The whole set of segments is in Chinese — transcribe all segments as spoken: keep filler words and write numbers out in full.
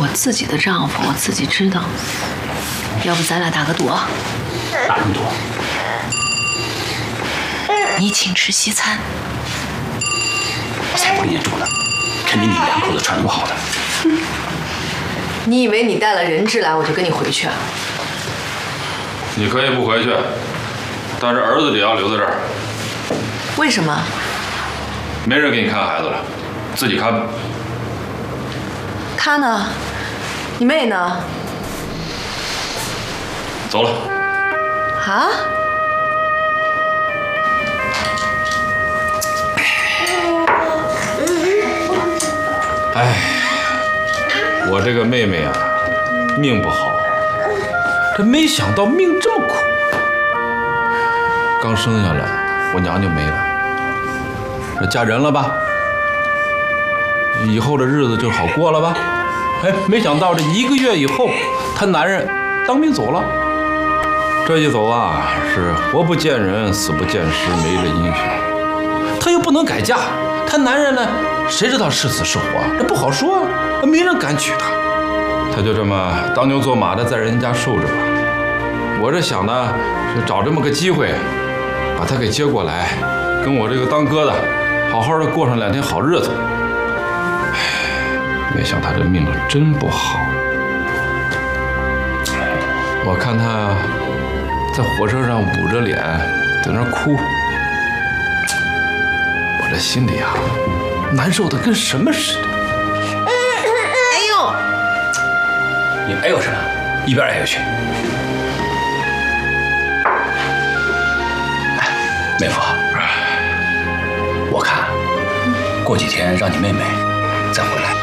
我自己的丈夫，我自己知道。要不咱俩打个赌啊？ 打什么赌？ 你请吃西餐。 我才不跟你赌呢，肯定你们两口子串通好的。 你以为你带了人质来，我就跟你回去啊？ 你可以不回去，但是儿子也要留在这儿。 为什么？ 没人给你看孩子了，自己看吧。 他呢？你妹呢？ 走了。 啊？ 哎，我这个妹妹啊，命不好，这没想到命这么苦。刚生下来，我娘就没了，这嫁人了吧？以后的日子就好过了吧？哎，没想到这一个月以后，她男人当兵走了。这一走啊，是活不见人，死不见尸，没了音讯。她又不能改嫁，她男人呢，谁知道是死是活？这不好说啊，没人敢娶她。她就这么当牛做马的在人家受着吧。我这想呢，是找这么个机会，把她给接过来，跟我这个当哥的，好好的过上两天好日子。没想他这命真不好，我看他在火车上捂着脸在那哭，我这心里啊难受的跟什么似的。 哎呦！ 你哎呦什么？一边哎呦去！哎，妹夫，我看过几天让你妹妹再回来。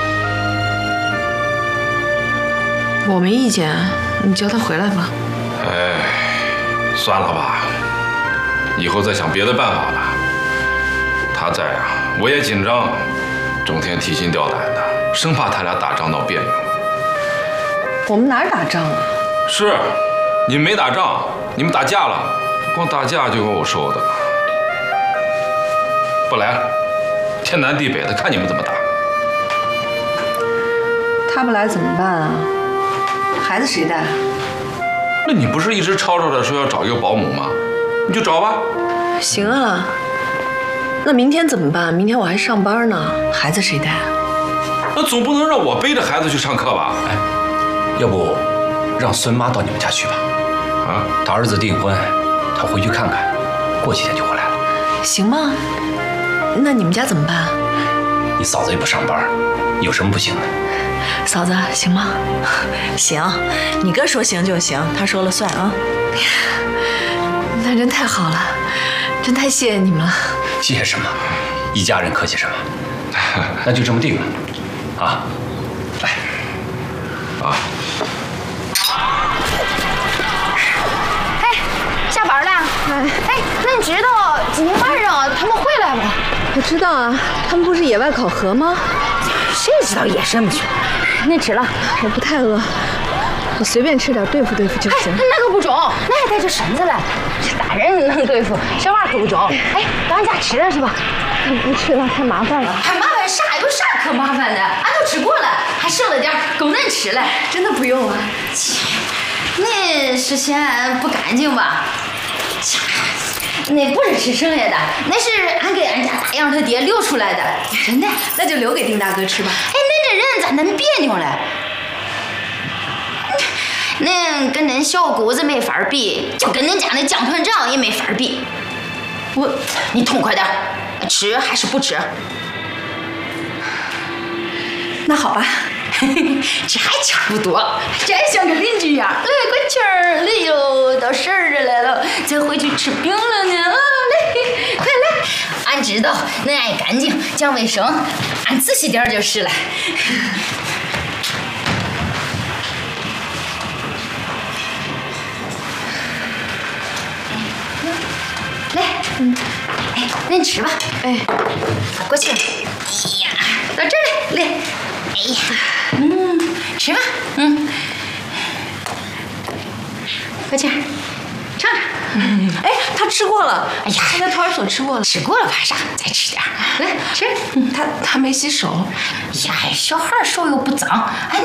我没意见，你叫他回来吧。 哎，算了吧，以后再想别的办法吧。他在啊，我也紧张，整天提心吊胆的，生怕他俩打仗闹别扭。 我们哪儿打仗啊？ 是，你们没打仗，你们打架了，光打架就够我受的。不来了，天南地北的，看你们怎么打。 他不来怎么办啊？孩子谁带？ 那你不是一直吵吵着说要找一个保姆吗？你就找吧。 行啊，那明天怎么办？明天我还上班呢，孩子谁带？ 那总不能让我背着孩子去上课吧？ 哎，要不让孙妈到你们家去吧？啊，她儿子订婚，她回去看看，过几天就回来了。 行吗？那你们家怎么办？ 你嫂子也不上班，有什么不行的？ 嫂子，行吗？ 行，你哥说行就行，他说了算啊。 哎呀，那真太好了，真太谢谢你们了。 谢谢什么？一家人客气什么？那就这么定了，啊，来， 啊。 哎，下班了。哎，那你知道今天晚上他们回来不？ 我知道啊，他们不是野外考核吗？ 谁知道野什么去？你吃了？ 我不太饿，我随便吃点对付对付就行。 哎、那可不中，那还带着身子来，大人能对付，小娃可不中。哎，到俺家吃了是吧？ 不吃了，太麻烦了。 还麻烦啥？有啥可麻烦的？俺都吃过了，还剩了点，够恁吃了。 真的不用啊？ 切，你是嫌不干净吧？切，那不是吃剩下的，那是俺给俺家大杨他爹留出来的，真的。 那就留给丁大哥吃吧。 哎，恁这人咋恁别扭了？恁跟恁小姑子没法比，就跟恁家那姜团长也没法比。我，你痛快点，吃还是不吃？ 那好吧， 这还差不多，这还像个邻居样。来，快气儿，来哟，到十二来了，咱回去吃饼了呢。啊，来，快来！俺知道恁爱干净、讲卫生，俺仔细点就是了。来，嗯，哎，恁吃吧。哎，过去。哎呀，到这儿来，来。哎呀，嗯，吃吧，嗯，快点，尝尝。 嗯，哎，他吃过了。 哎呀， 他在托儿所吃过了。 吃过了怕啥？再吃点，来吃。 他他没洗手。 哎呀，小孩手又不脏，哎，